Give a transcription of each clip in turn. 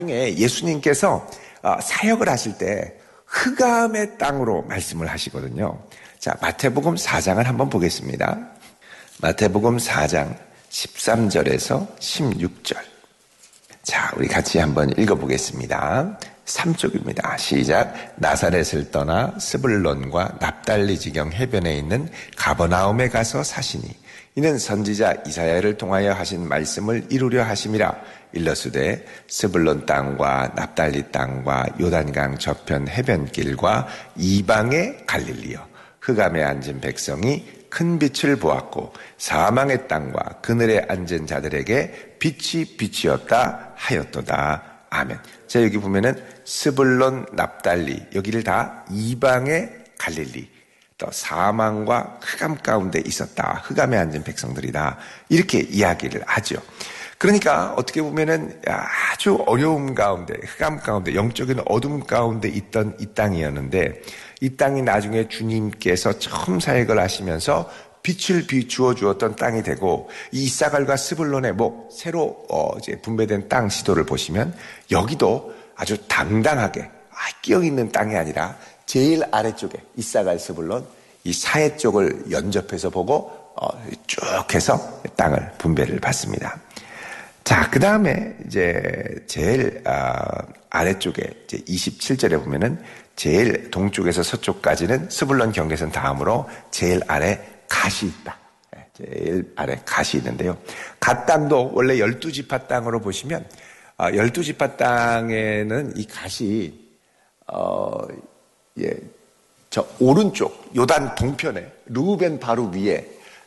예수님께서 사역을 하실 때 흑암의 땅으로 말씀을 하시거든요. 자, 마태복음 4장을 한번 보겠습니다. 마태복음 4장 13절에서 16절. 자, 우리 같이 한번 읽어보겠습니다. 3쪽입니다. 시작. 나사렛을 떠나 스불론과 납달리 지경 해변에 있는 가버나움에 가서 사시니 이는 선지자 이사야를 통하여 하신 말씀을 이루려 하심이라. 일러스되 스불론 땅과 납달리 땅과 요단강 저편 해변길과 이방의 갈릴리여 흑암에 앉은 백성이 큰 빛을 보았고 사망의 땅과 그늘에 앉은 자들에게 빛이 빛이었다 하였도다. 아멘. 자, 여기 보면은 스불론, 납달리 여기를 다 이방의 갈릴리, 또 사망과 흑암 가운데 있었다. 흑암에 앉은 백성들이다. 이렇게 이야기를 하죠. 그러니까 어떻게 보면은 아주 어려움 가운데, 흑암 가운데, 영적인 어둠 가운데 있던 이 땅이었는데, 이 땅이 나중에 주님께서 처음 사역을 하시면서 빛을 비추어 주었던 땅이 되고, 이 이사갈과 스불론의 새로 이제 분배된 땅 지도를 보시면 여기도 아주 당당하게 끼어 있는 땅이 아니라 제일 아래쪽에 이사갈, 스불론 이 사해 쪽을 연접해서 보고 쭉 해서 땅을 분배를 받습니다. 자, 그 다음에 이제 제일 아래쪽에 이제 27절에 보면은 제일 동쪽에서 서쪽까지는 스불론 경계선 다음으로 제일 아래 갓이 있다. 제일 아래 갓이 있는데요. 갓 땅도 원래 12지파 땅으로 보시면 12지파 땅에는 이 갓이 저 오른쪽 요단 동편에 르우벤 바로 위에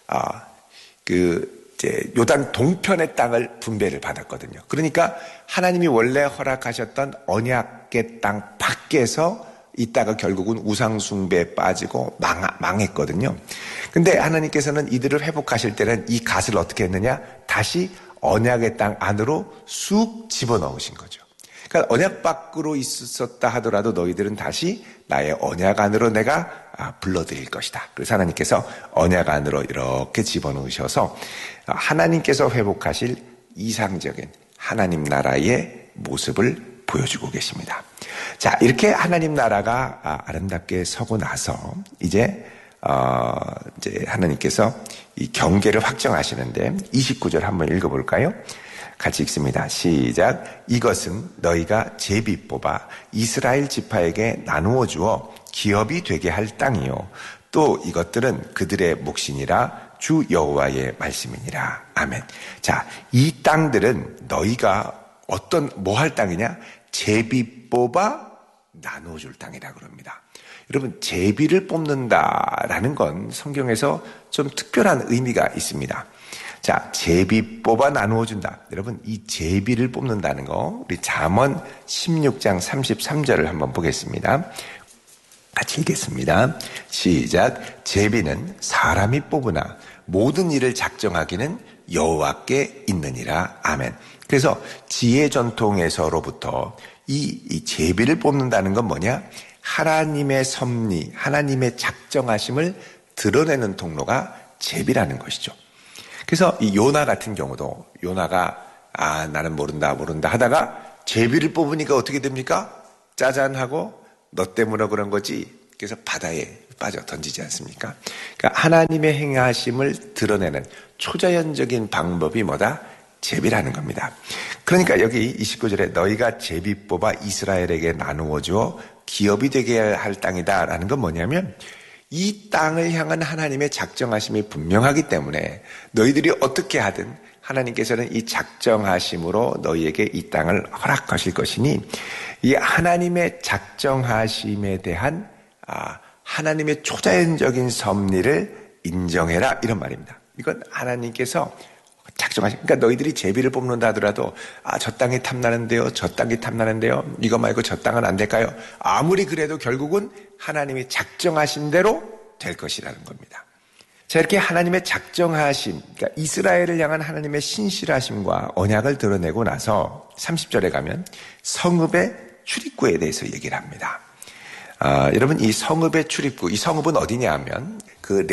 요단 동편의 땅을 분배를 받았거든요. 그러니까 하나님이 원래 허락하셨던 언약의 땅 밖에서 있다가 결국은 우상숭배에 빠지고 망했거든요. 근데 하나님께서는 이들을 회복하실 때는 이 갓을 어떻게 했느냐? 다시 언약의 땅 안으로 쑥 집어넣으신 거죠. 그러니까 언약 밖으로 있었다 하더라도 너희들은 다시 나의 언약 안으로 내가 불러들일 것이다. 그래서 하나님께서 언약 안으로 이렇게 집어넣으셔서 하나님께서 회복하실 이상적인 하나님 나라의 모습을 보여주고 계십니다. 자, 이렇게 하나님 나라가 아름답게 서고 나서 이제 하나님께서 이 경계를 확정하시는데 29절 한번 읽어볼까요? 같이 읽습니다. 시작. 이것은 너희가 제비 뽑아 이스라엘 지파에게 나누어 주어 기업이 되게 할 땅이요. 또 이것들은 그들의 몫이니라 주 여호와의 말씀이니라. 아멘. 자, 이 땅들은 너희가 뭐 할 땅이냐? 제비 뽑아 나누어 줄 땅이라 그럽니다. 여러분, 제비를 뽑는다라는 건 성경에서 좀 특별한 의미가 있습니다. 자, 제비 뽑아 나누어 준다. 여러분, 이 제비를 뽑는다는 거 우리 잠언 16장 33절을 한번 보겠습니다. 같이 읽겠습니다. 시작. 제비는 사람이 뽑으나 모든 일을 작정하기는 여호와께 있느니라. 아멘. 그래서 지혜 전통에서로부터 이 제비를 뽑는다는 건 뭐냐? 하나님의 섭리, 하나님의 작정하심을 드러내는 통로가 제비라는 것이죠. 그래서 이 요나 같은 경우도 요나가 나는 모른다 하다가 제비를 뽑으니까 어떻게 됩니까? 짜잔하고 너 때문에 그런 거지. 그래서 바다에 빠져 던지지 않습니까? 그러니까 하나님의 행하심을 드러내는 초자연적인 방법이 뭐다? 제비라는 겁니다. 그러니까 여기 29절에 너희가 제비 뽑아 이스라엘에게 나누어 주어 기업이 되게 할 땅이다 라는 건 뭐냐면 이 땅을 향한 하나님의 작정하심이 분명하기 때문에 너희들이 어떻게 하든 하나님께서는 이 작정하심으로 너희에게 이 땅을 허락하실 것이니 이 하나님의 작정하심에 대한 하나님의 초자연적인 섭리를 인정해라 이런 말입니다. 이건 하나님께서 작정하신, 그러니까 너희들이 제비를 뽑는다 하더라도 저 땅이 탐나는데요, 저 땅이 탐나는데요, 이거 말고 저 땅은 안 될까요? 아무리 그래도 결국은 하나님이 작정하신 대로 될 것이라는 겁니다. 자, 이렇게 하나님의 작정하심, 그러니까 이스라엘을 향한 하나님의 신실하심과 언약을 드러내고 나서 30절에 가면 성읍의 출입구에 대해서 얘기를 합니다. 여러분, 이 성읍의 출입구, 이 성읍은 어디냐 하면 그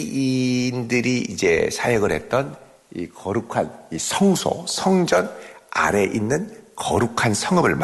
레위인들이 이제 사역을 했던 이 거룩한 이 성소, 성전 아래에 있는 거룩한 성읍을